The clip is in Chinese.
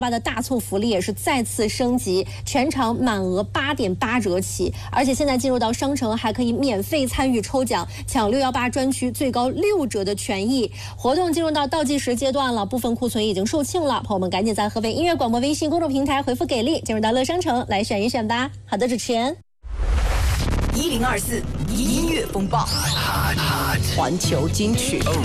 的大促福利也是再次升级，全场满额8.8折起，而且现在进入到商城还可以免费参与抽奖，抢618专区最高6折的权益。活动进入到倒计时阶段了，部分库存已经售罄了，朋友们赶紧在合肥音乐广播微信公众平台回复给力，进入到乐商城来选一选吧。好的，主持人。 1024音乐风暴，环球金曲。